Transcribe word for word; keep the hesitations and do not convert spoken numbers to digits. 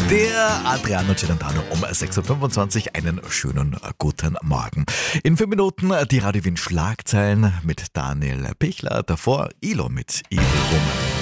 Der Adriano Celentano um sechs Uhr fünfundzwanzig. Einen schönen guten Morgen. In fünf Minuten die Radio Wien Schlagzeilen mit Daniel Pichler. Davor Ilo mit Evil Woman.